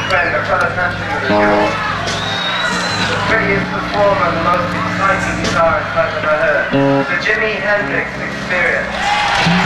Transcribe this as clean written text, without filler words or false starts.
friend, a fellow countryman of yours. The prettiest performer, the most exciting guitarist I've ever heard. The Jimi Hendrix Experience.